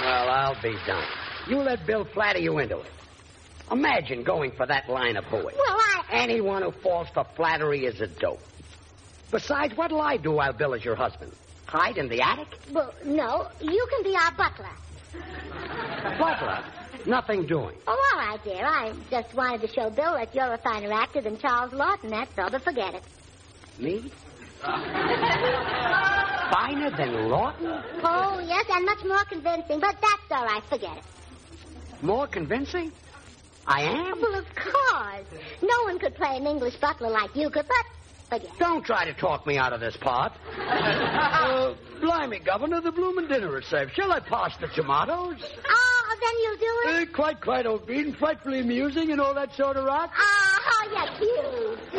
Well, I'll be done. You let Bill flatter you into it. Imagine going for that line of hooey. Well, Anyone who falls for flattery is a dope. Besides, what'll I do while Bill is your husband? Hide in the attic? Well, no. You can be our butler. Butler? Nothing doing. Oh, all right, dear. I just wanted to show Bill that you're a finer actor than Charles Lawton, that's all, but forget it. Me? Finer than Lawton? Oh, yes, and much more convincing, but that's all right, forget it. More convincing? I am? Well, of course. No one could play an English butler like you could, but forget it. Don't try to talk me out of this part. Blimey, Governor, the bloomin' dinner is served. Shall I pass the tomatoes? Oh, then you'll do it? Quite, old bean. Frightfully amusing and all that sort of rot. Oh, how you cute.